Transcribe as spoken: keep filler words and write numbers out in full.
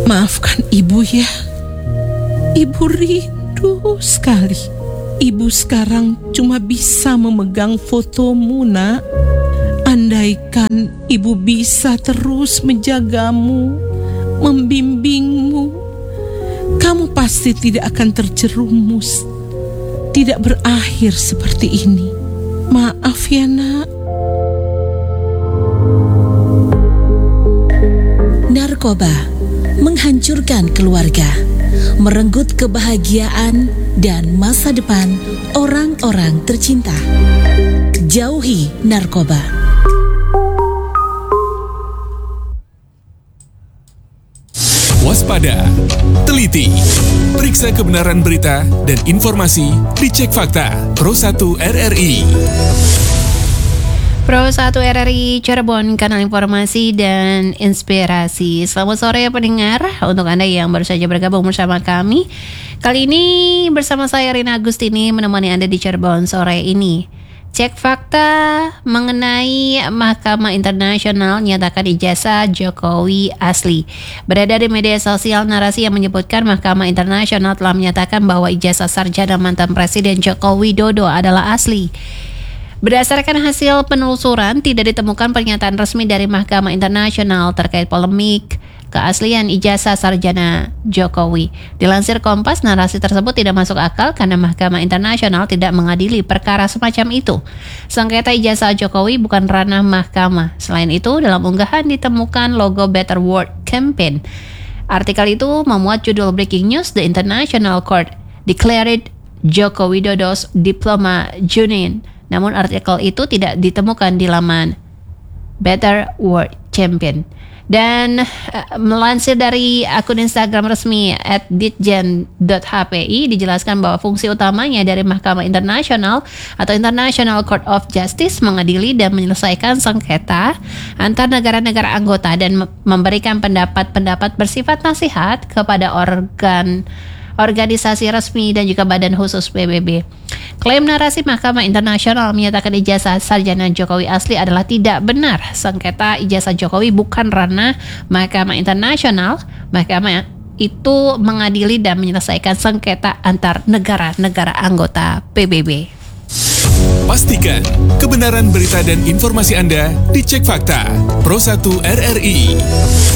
Maafkan ibu ya. Ibu rindu sekali. Ibu sekarang cuma bisa memegang fotomu, nak. Andaikan ibu bisa terus menjagamu, membimbingmu, kamu pasti tidak akan terjerumus, tidak berakhir seperti ini. Maaf ya, nak. Narkoba menghancurkan keluarga, merenggut kebahagiaan dan masa depan orang-orang tercinta. Jauhi narkoba. Waspada, teliti, periksa kebenaran berita dan informasi di Cek Fakta Pro satu R R I. Pro satu R R I Cirebon, kanal informasi dan inspirasi. Selamat sore pendengar, untuk Anda yang baru saja bergabung bersama kami. Kali ini bersama saya Rina Agustini menemani Anda di Cirebon sore ini. Cek fakta mengenai Mahkamah Internasional nyatakan ijazah Jokowi asli. Beredar di media sosial narasi yang menyebutkan Mahkamah Internasional telah menyatakan bahwa ijazah sarjana mantan Presiden Joko Widodo adalah asli. Berdasarkan hasil penelusuran, tidak ditemukan pernyataan resmi dari Mahkamah Internasional terkait polemik keaslian ijazah sarjana Jokowi. Dilansir Kompas, narasi tersebut tidak masuk akal karena Mahkamah Internasional tidak mengadili perkara semacam itu. Sengketa ijazah Jokowi bukan ranah mahkamah. Selain itu, dalam unggahan ditemukan logo Better World Campaign. Artikel itu memuat judul Breaking News: The International Court Declared Joko Widodo's Diploma Genuine. Namun artikel itu tidak ditemukan di laman Better World Champion. Dan uh, melansir dari akun Instagram resmi at ditjen dot h p i dijelaskan bahwa fungsi utamanya dari Mahkamah Internasional atau International Court of Justice mengadili dan menyelesaikan sengketa antar negara-negara anggota dan me- memberikan pendapat-pendapat bersifat nasihat kepada organ organisasi resmi dan juga badan khusus P B B. Klaim narasi Mahkamah Internasional menyatakan ijazah sarjana Jokowi asli adalah tidak benar. Sengketa ijazah Jokowi bukan ranah Mahkamah Internasional. Mahkamah itu mengadili dan menyelesaikan sengketa antar negara-negara anggota P B B. Pastikan kebenaran berita dan informasi Anda di Cek Fakta Pro satu R R I.